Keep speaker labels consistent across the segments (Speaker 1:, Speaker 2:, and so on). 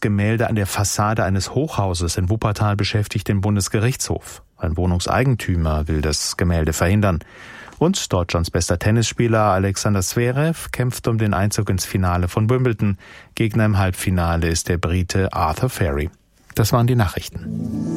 Speaker 1: Gemälde an der Fassade eines Hochhauses in Wuppertal beschäftigt den Bundesgerichtshof. Ein Wohnungseigentümer will das Gemälde verhindern. Und Deutschlands bester Tennisspieler Alexander Zverev kämpft um den Einzug ins Finale von Wimbledon. Gegner im Halbfinale ist der Brite Arthur Feri. Das waren die Nachrichten.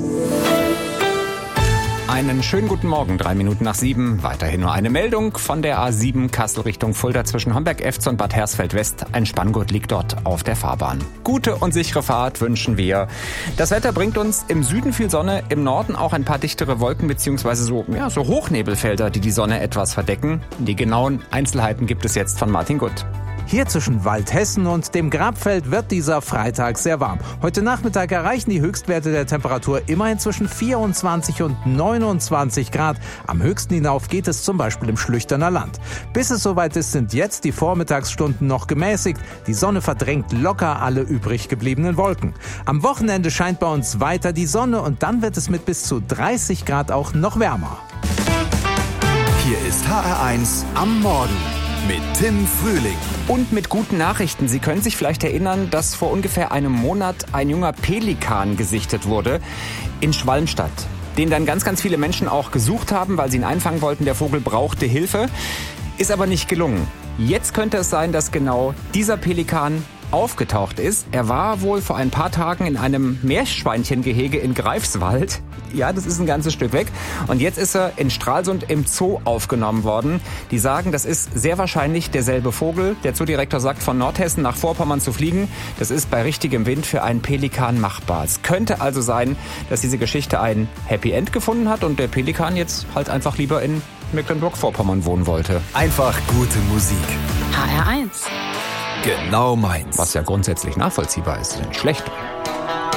Speaker 2: Einen schönen guten Morgen, 7:03. Weiterhin nur eine Meldung von der A7 Kassel Richtung Fulda zwischen Homberg-Efz und Bad Hersfeld-West. Ein Spanngurt liegt dort auf der Fahrbahn. Gute und sichere Fahrt wünschen wir. Das Wetter bringt uns im Süden viel Sonne, im Norden auch ein paar dichtere Wolken bzw. so Hochnebelfelder, die Sonne etwas verdecken. Die genauen Einzelheiten gibt es jetzt von Martin Gutt.
Speaker 3: Hier zwischen Waldhessen und dem Grabfeld wird dieser Freitag sehr warm. Heute Nachmittag erreichen die Höchstwerte der Temperatur immerhin zwischen 24 und 29 Grad. Am höchsten hinauf geht es zum Beispiel im Schlüchterner Land. Bis es soweit ist, sind jetzt die Vormittagsstunden noch gemäßigt. Die Sonne verdrängt locker alle übrig gebliebenen Wolken. Am Wochenende scheint bei uns weiter die Sonne und dann wird es mit bis zu 30 Grad auch noch wärmer.
Speaker 4: Hier ist HR1 am Morgen mit Tim Frühling.
Speaker 2: Und mit guten Nachrichten. Sie können sich vielleicht erinnern, dass vor ungefähr einem Monat ein junger Pelikan gesichtet wurde in Schwalmstadt, den dann ganz, ganz viele Menschen auch gesucht haben, weil sie ihn einfangen wollten. Der Vogel brauchte Hilfe, ist aber nicht gelungen. Jetzt könnte es sein, dass genau dieser Pelikan aufgetaucht ist. Er war wohl vor ein paar Tagen in einem Meerschweinchengehege in Greifswald. Ja, das ist ein ganzes Stück weg. Und jetzt ist er in Stralsund im Zoo aufgenommen worden. Die sagen, das ist sehr wahrscheinlich derselbe Vogel. Der Zoodirektor sagt, von Nordhessen nach Vorpommern zu fliegen, das ist bei richtigem Wind für einen Pelikan machbar. Es könnte also sein, dass diese Geschichte ein Happy End gefunden hat und der Pelikan jetzt halt einfach lieber in Mecklenburg-Vorpommern wohnen wollte.
Speaker 4: Einfach gute Musik.
Speaker 5: HR1.
Speaker 4: Genau meins.
Speaker 2: Was ja grundsätzlich nachvollziehbar ist, nicht schlecht.